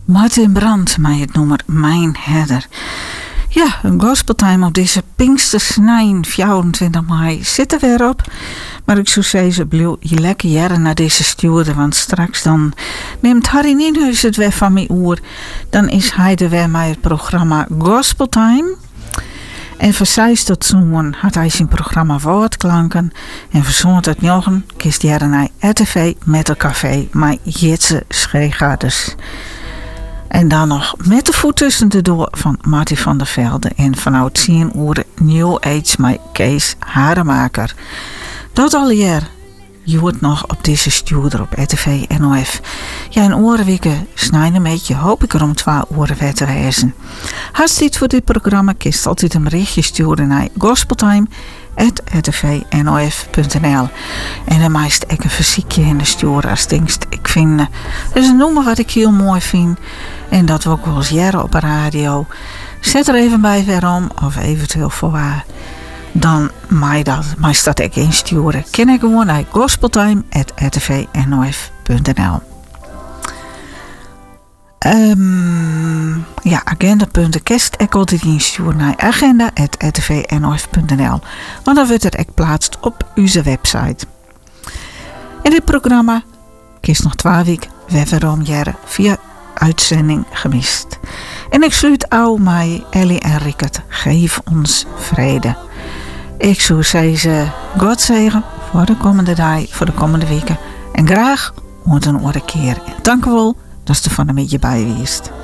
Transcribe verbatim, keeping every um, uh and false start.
Martin Brandt, mij het nummer Mijn Herder. Ja, een gospeltime op deze Pinkstersnijn, vierentwintig mei, zit er weer op. Maar ik zou zeggen, blijf je lekker jaren naar deze stuurde, want straks dan neemt Harry Nienhuis het weer van mijn oor. Dan is hij er weer met het programma Gospeltime. En van zes tot zo'n had hij zijn programma Woordklanken. En van zo'n tot negen kiest jaren naar R T V met een café, maar Jitse Scheegaders. En dan nog met de voet tussen de door van Martin van der Velde. En vanuit tien uur New Age met Kees Haremaker. Dat al jaar. Je hoort nog op deze stuurder op R T V N O F. Ja, in orenweken snijden met je hoop ik er om twee uur weer te wezen. Hast iets voor dit programma, kist altijd een berichtje sturen naar gospeltime at r t v n o f punt n l. En dan meest ik een fysiekje in de stuur als dingst. Ik vind, uh, dat is een nummer wat ik heel mooi vind. En dat we ook wel eens jaren op de radio. Zet er even bij waarom, of eventueel voor waar. Dan mij dat, mij staat ik insturen. Ken ik gewoon naar gospeltime at r t v n o f punt n l. Um, ja, agendapunten kerst ik altijd insturen naar agenda at r t v n o f punt n l. Want dan wordt het ook geplaatst op onze website. In dit programma kies nog twee weken weer waarom jaren via uitzending gemist. En ik sluit au mij Ellie en Rickert. Geef ons vrede. Ik zou zeggen, God zegen voor de komende dag, voor de komende weken. En graag tot een andere keer. En dank u wel dat je er van een beetje bij geweest.